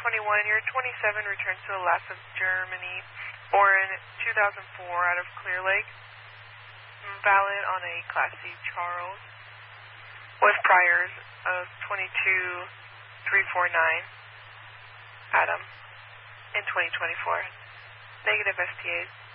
21, you're 27, returned to the last of Germany, born 2004 out of Clear Lake, valid on a Class C Charles, with priors of 22,349, Adam, in 2024. Negative STAs.